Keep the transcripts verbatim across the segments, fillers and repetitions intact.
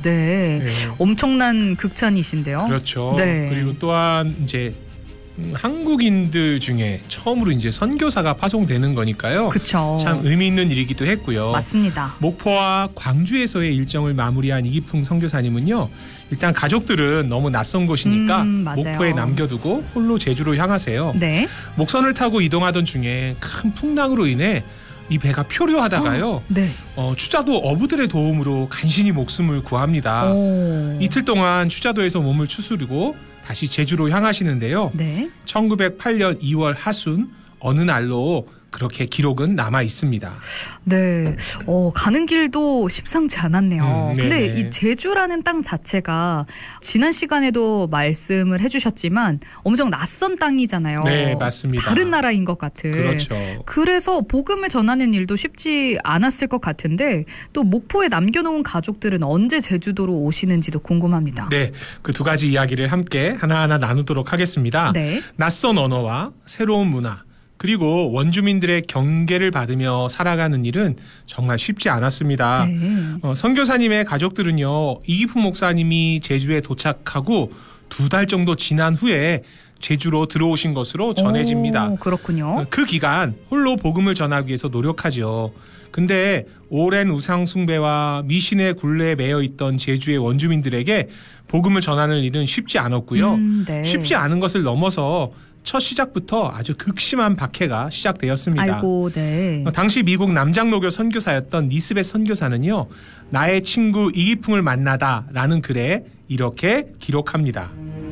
네. 네. 엄청난 극찬이신데요. 그렇죠. 네. 그리고 또한 이제 음, 한국인들 중에 처음으로 이제 선교사가 파송되는 거니까요. 그렇죠. 참 의미 있는 일이기도 했고요. 맞습니다. 목포와 광주에서의 일정을 마무리한 이기풍 선교사님은요. 일단 가족들은 너무 낯선 곳이니까 음, 맞아요. 목포에 남겨두고 홀로 제주로 향하세요. 네. 목선을 타고 이동하던 중에 큰 풍랑으로 인해 이 배가 표류하다가요. 어, 네. 어, 추자도 어부들의 도움으로 간신히 목숨을 구합니다. 오. 이틀 동안 추자도에서 몸을 추스리고 다시 제주로 향하시는데요. 네. 천구백팔 년 이월 하순 어느 날로 그렇게 기록은 남아 있습니다. 네. 어, 가는 길도 심상치 않았네요. 음, 근데 네네. 이 제주라는 땅 자체가 지난 시간에도 말씀을 해주셨지만 엄청 낯선 땅이잖아요. 네, 맞습니다. 다른 나라인 것 같은. 그렇죠. 그래서 복음을 전하는 일도 쉽지 않았을 것 같은데 또 목포에 남겨놓은 가족들은 언제 제주도로 오시는지도 궁금합니다. 네, 그 두 가지 이야기를 함께 하나하나 나누도록 하겠습니다. 네. 낯선 언어와 새로운 문화, 그리고 원주민들의 경계를 받으며 살아가는 일은 정말 쉽지 않았습니다. 네. 어, 선교사님의 가족들은요, 이기풍 목사님이 제주에 도착하고 두 달 정도 지난 후에 제주로 들어오신 것으로 전해집니다. 오, 그렇군요. 그 기간 홀로 복음을 전하기 위해서 노력하죠. 근데 오랜 우상 숭배와 미신의 굴레에 매여 있던 제주의 원주민들에게 복음을 전하는 일은 쉽지 않았고요. 음, 네. 쉽지 않은 것을 넘어서 첫 시작부터 아주 극심한 박해가 시작되었습니다. 아이고, 네. 어, 당시 미국 남장로교 선교사였던 니스벳 선교사는요. 나의 친구 이기풍을 만나다라는 글에 이렇게 기록합니다.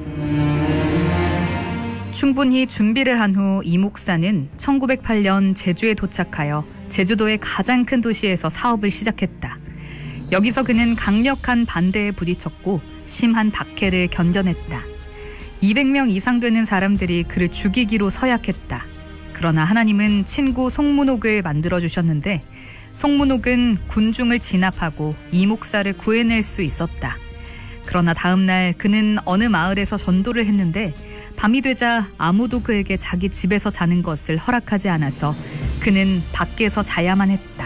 충분히 준비를 한 후 이 목사는 천구백팔 년 제주에 도착하여 제주도의 가장 큰 도시에서 사업을 시작했다. 여기서 그는 강력한 반대에 부딪혔고 심한 박해를 견뎌냈다. 이백 명 이상 되는 사람들이 그를 죽이기로 서약했다. 그러나 하나님은 친구 송문옥을 만들어주셨는데 송문옥은 군중을 진압하고 이 목사를 구해낼 수 있었다. 그러나 다음 날 그는 어느 마을에서 전도를 했는데 밤이 되자 아무도 그에게 자기 집에서 자는 것을 허락하지 않아서 그는 밖에서 자야만 했다.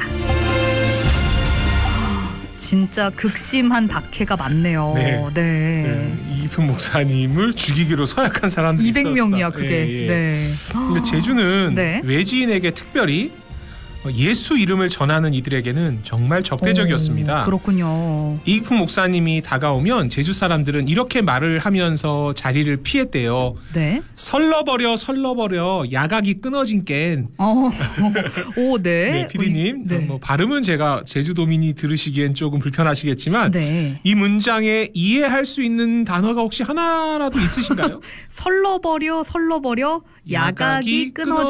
진짜 극심한 박해가 많네요. 네. 네. 네, 이기풍 목사님을 죽이기로 서약한 사람들이 이백 명이야 있었어. 그게. 예, 예. 네. 근데 제주는 네. 외지인에게 특별히 예수 이름을 전하는 이들에게는 정말 적대적이었습니다. 오, 그렇군요. 이기풍 목사님이 다가오면 제주 사람들은 이렇게 말을 하면서 자리를 피했대요. 네. 설러버려 설러버려 야각이 끊어진 깬. 어, 오, 네. 네, 피디님. 네. 뭐 발음은 제가 제주도민이 들으시기엔 조금 불편하시겠지만 네. 이 문장에 이해할 수 있는 단어가 혹시 하나라도 있으신가요? 설러버려 설러버려 야각이 야각이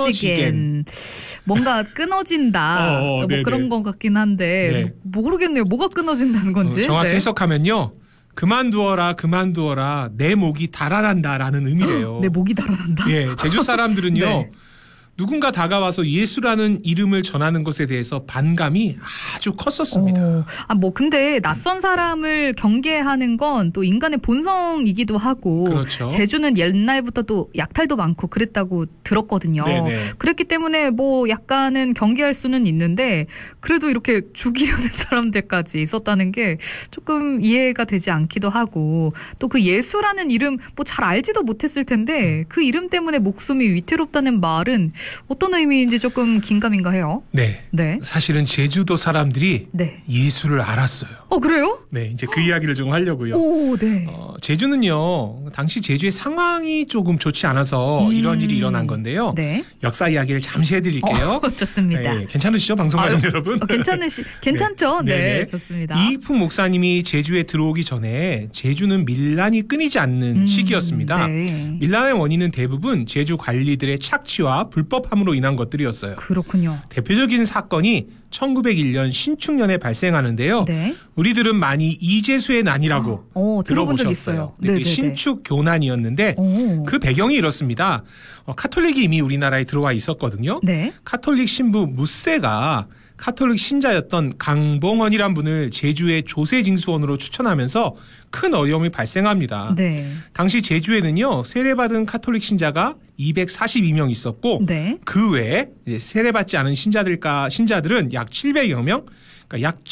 끊어지겐. 뭔가 끊어진다. 어, 어, 뭐 네네. 그런 것 같긴 한데 네. 모르겠네요. 뭐가 끊어진다는 건지. 어, 정확히 네. 해석하면요. 그만두어라 그만두어라 내 목이 달아난다라는 의미래요. 내 목이 달아난다. 예, 제주 사람들은요. 네. 누군가 다가와서 예수라는 이름을 전하는 것에 대해서 반감이 아주 컸었습니다. 어, 아, 뭐 근데 낯선 사람을 경계하는 건 또 인간의 본성이기도 하고 그렇죠. 제주는 옛날부터 또 약탈도 많고 그랬다고 들었거든요. 네네. 그랬기 때문에 뭐 약간은 경계할 수는 있는데 그래도 이렇게 죽이려는 사람들까지 있었다는 게 조금 이해가 되지 않기도 하고 또 그 예수라는 이름 뭐 잘 알지도 못했을 텐데 그 이름 때문에 목숨이 위태롭다는 말은 어떤 의미인지 조금 긴가민가해요. 네. 네. 사실은 제주도 사람들이 네. 예수를 알았어요. 어 그래요? 네, 이제 그 이야기를 좀 하려고요. 오, 네. 어, 제주는요, 당시 제주의 상황이 조금 좋지 않아서 음. 이런 일이 일어난 건데요. 네. 역사 이야기를 잠시 해드릴게요. 어, 좋습니다. 네, 괜찮으시죠, 방송 가족 아유, 여러분? 어, 괜찮으시, 괜찮죠? 네. 네, 네네. 좋습니다. 이기풍 목사님이 제주에 들어오기 전에 제주는 밀란이 끊이지 않는 음, 시기였습니다. 네. 밀란의 원인은 대부분 제주 관리들의 착취와 불법함으로 인한 것들이었어요. 그렇군요. 대표적인 사건이 천구백일 년 신축년에 발생하는데요. 네. 우리들은 많이 이재수의 난이라고 어, 들어본 적 들어보셨어요. 있어요. 네, 그 네네네. 신축 교난이었는데 오. 그 배경이 이렇습니다. 어, 카톨릭이 이미 우리나라에 들어와 있었거든요. 네. 카톨릭 신부 무세가 카톨릭 신자였던 강봉원이란 분을 제주의 조세징수원으로 추천하면서 큰 어려움이 발생합니다. 네. 당시 제주에는요 세례받은 카톨릭 신자가 이백사십이 명 있었고 네. 그 외에 이제 세례받지 않은 신자들과 신자들은 약 칠백여 명, 그러니까 약